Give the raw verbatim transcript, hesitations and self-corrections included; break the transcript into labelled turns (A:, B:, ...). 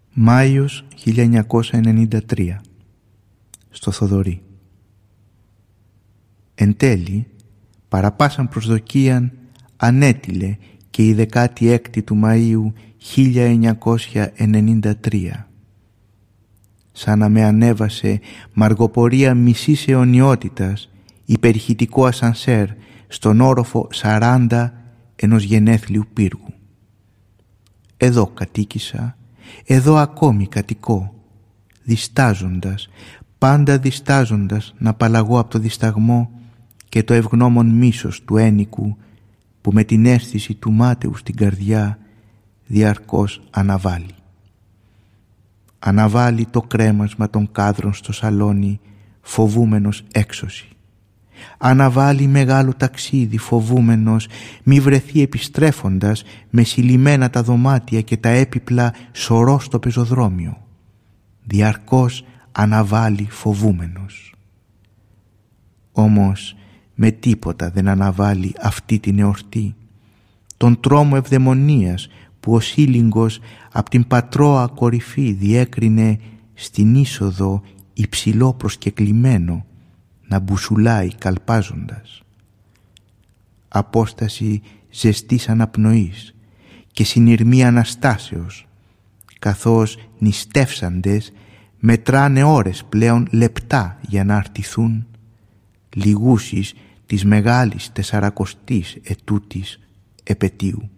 A: Μάιος χίλια εννιακόσια ενενήντα τρία. Στο Θοδωρή. Εν τέλει, παραπάσαν προσδοκίαν ανέτειλε και η δεκάτη έκτη του Μαΐου χίλια εννιακόσια ενενήντα τρία. Σαν να με ανέβασε μαργοπορία μισής αιωνιότητας υπερηχητικό ασανσέρ στον όροφο σαράντα ενός γενέθλιου πύργου. Εδώ κατοίκησα, εδώ ακόμη κατοικώ, διστάζοντας, πάντα διστάζοντας να απαλλαγώ από το δισταγμό και το ευγνώμων μίσος του ένικου που με την αίσθηση του μάταιου στην καρδιά διαρκώς αναβάλει. Αναβάλει το κρέμασμα των κάδρων στο σαλόνι φοβούμενος έξωση. Αναβάλει μεγάλο ταξίδι φοβούμενος μη βρεθεί επιστρέφοντας με συλλημμένα τα δωμάτια και τα έπιπλα σωρό στο πεζοδρόμιο. Διαρκώς αναβάλει φοβούμενος. Όμως με τίποτα δεν αναβάλει αυτή την εορτή, τον τρόμο ευδαιμονίας που ο σύλλιγγος απ' την πατρώα κορυφή διέκρινε στην είσοδο υψηλό προσκεκλημένο να μπουσουλάει καλπάζοντας. Απόσταση ζεστής αναπνοής και συνειρμή αναστάσεως, καθώς νηστεύσαντες μετράνε ώρες πλέον λεπτά για να αρτηθούν λιγούσεις της μεγάλης τεσσαρακοστής ετούτης επετείου.